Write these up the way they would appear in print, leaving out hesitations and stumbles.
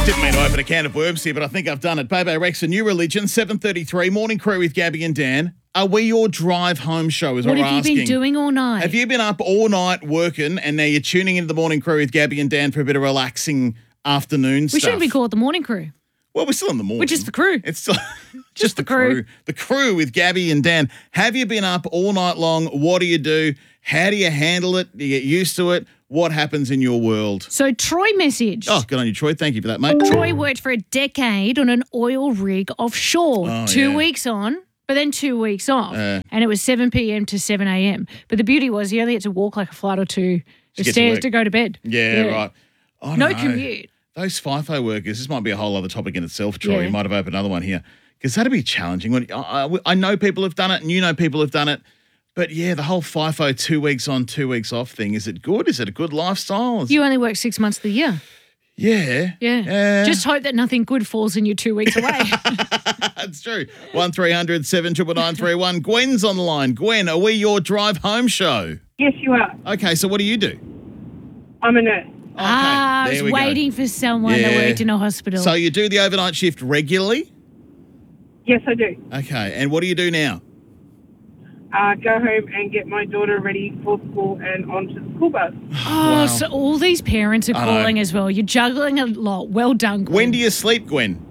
Didn't mean to open a can of worms here, but I think I've done it. Bebe Rex, a new religion, 7:33, Morning Crew with Gabby and Dan. Are we your drive home show is what we're asking. What have you been doing all night? Have you been up all night working and now you're tuning into the Morning Crew with Gabby and Dan for a bit of relaxing afternoon stuff? We shouldn't be called the Morning Crew. Well, we're still in the morning. We're just the crew. It's still just the crew. The crew with Gabby and Dan. Have you been up all night long? What do you do? How do you handle it? Do you get used to it? What happens in your world? So Troy messaged. Oh, good on you, Troy. Thank you for that, mate. Troy worked for a decade on an oil rig offshore. Oh, 2 yeah. weeks on, but then 2 weeks off. And it was 7 p.m. to 7 a.m. But the beauty was he only had to walk like a flight or two To of get to stairs work. to go to bed. Yeah, right. I don't No know. commute. Those FIFO workers, this might be a whole other topic in itself, Troy. Yeah. You might have opened another one here. Because that'd be challenging. I know people have done it and you know people have done it. But yeah, the whole FIFO 2 weeks on, 2 weks off thing, is it good? Is it a good lifestyle? You only work 6 months of the year. Yeah. Yeah. Just hope that nothing good falls in you 2 weeks away. That's true. 1300 799 Gwen's on the line. Gwen, are we your drive home show? Yes, you are. Okay, so what do you do? I'm a nurse. I there was we go. waiting for someone that Yeah. worked in a hospital. So you do the overnight shift regularly? Yes, I do. Okay, and what do you do now? Go home and get my daughter ready for school and onto the school bus. Oh, so all these parents are I know. calling as well. You're juggling a lot. Well done, Gwen. When do you sleep, Gwen?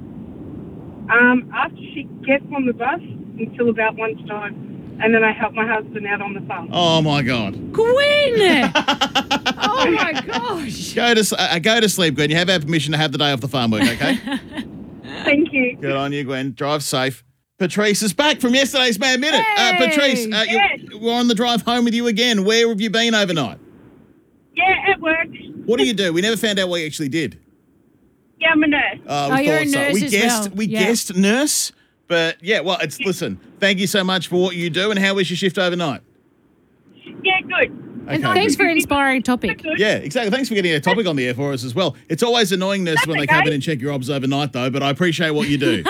After she gets on the bus until about lunchtime, and then I help my husband out on the farm. Oh, my God. Gwen! Oh, my gosh. Go to sleep, Gwen. You have our permission to have the day off the farm work, okay? Thank you. Good on you, Gwen. Drive safe. Patrice is back from yesterday's Mad Minute. Hey! Patrice, Yes. we're on the drive home with you again. Where have you been overnight? Yeah, at work. What do you do? We never found out what you actually did. Yeah, I'm a nurse. We you're thought a so. nurse We as guessed. well. We Yeah. guessed nurse, but yeah. Well, listen. Thank you so much for what you do. And how was your shift overnight? Yeah, good. And Okay. thanks for an inspiring topic. Good. Yeah, exactly. Thanks for getting a topic on the air for us as well. It's always annoying nurses when they come in and check your obs overnight, though. But I appreciate what you do.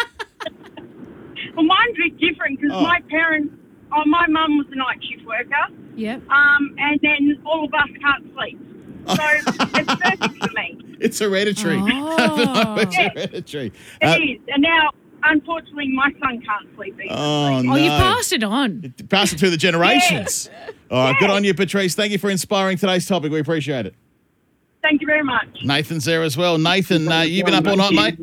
Well, mine's a bit different because Oh. my parents, my mum was a night shift worker, Yep. and then all of us can't sleep. So it's perfect for me. It's hereditary. Oh. It's hereditary. It is. And now, unfortunately, my son can't sleep either. Oh, no. Oh, you passed it on. Pass it through the generations. All right, good on you, Patrice. Thank you for inspiring today's topic. We appreciate it. Thank you very much. Nathan's there as well. Nathan, you been up all night, mate?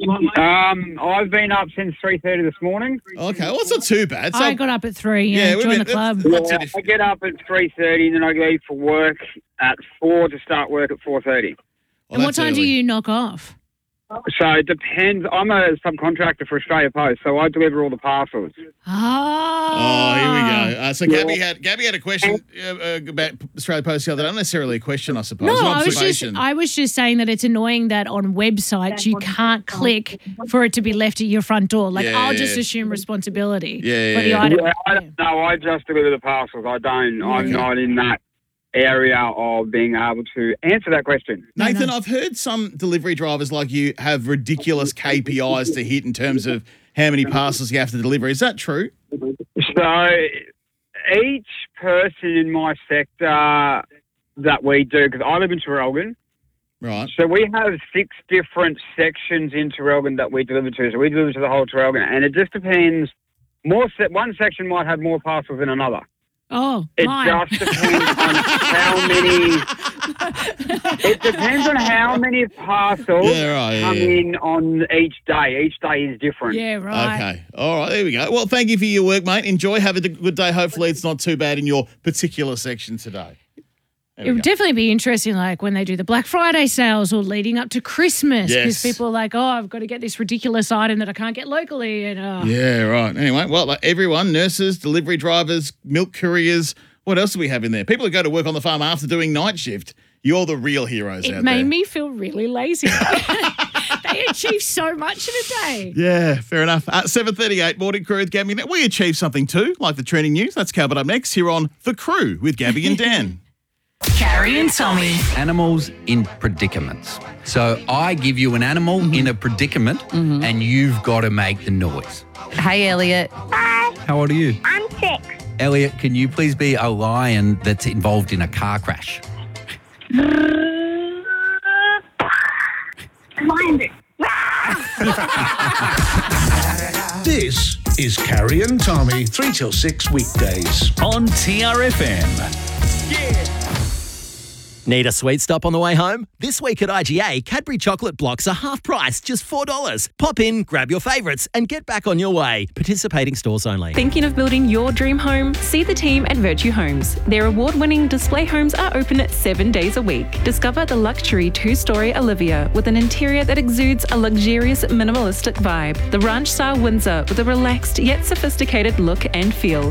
I've been up since 3:30 this morning. Okay, well, it's not too bad. So, I got up at 3, yeah, we've join been- the club. that's it. I get up at 3:30 and then I leave for work at 4 to start work at 4:30. Well, And what that's time do early. you knock off? So it depends. I'm a subcontractor for Australia Post, so I deliver all the parcels. Oh, here we go. So Gabby had a question about Australia Post the other day. Not necessarily a question, I suppose. No, an I observation. was just saying that it's annoying that on websites you can't click for it to be left at your front door. Like, Yeah, I'll just yeah. assume responsibility Yeah, for the yeah. item. Yeah, I don't know. I just deliver the parcels. I don't. I'm not in that area of being able to answer that question. Nathan, I've heard some delivery drivers like you have ridiculous KPIs to hit in terms of how many parcels you have to deliver. Is that true? So each person in my sector that we do, because I live in Traralgon, Right. so we have 6 different sections in Traralgon that we deliver to. So we deliver to the whole Traralgon, and it just depends. One section might have more parcels than another. Oh, It mine. just depends on how many. It depends on how many parcels Yeah, right, yeah, come yeah. in on each day. Each day is different. Yeah, right. Okay. All right. There we go. Well, thank you for your work, mate. Enjoy. Have a good day. Hopefully it's not too bad in your particular section today. There It we would go. definitely be interesting, like when they do the Black Friday sales or leading up to Christmas, because Yes. people are like, "Oh, I've got to get this ridiculous item that I can't get locally." And Yeah, right. Anyway, well, like everyone, nurses, delivery drivers, milk couriers, what else do we have in there? People who go to work on the farm after doing night shift. You're the real heroes it out made there. me feel really lazy. They achieve so much in a day. Yeah, fair enough. 7:38, Morning Crew with Gabby. Now, we achieved something too, like the trending news. That's covered up next here on The Crew with Gabby and Dan. Carrie and Tommy. Animals in predicaments. So I give you an animal in a predicament and you've got to make the noise. Hey, Elliot. How old are you? I'm 6. Elliot, can you please be a lion that's involved in a car crash? Mind it. This is Carrie and Tommy, 3 till 6 weekdays. On TRFM. Need a sweet stop on the way home? This week at IGA, Cadbury chocolate blocks are half price, just $4. Pop in, grab your favourites, and get back on your way. Participating stores only. Thinking of building your dream home? See the team at Virtue Homes. Their award-winning display homes are open 7 days a week. Discover the luxury 2-story Olivia with an interior that exudes a luxurious minimalistic vibe. The ranch-style Windsor with a relaxed yet sophisticated look and feel.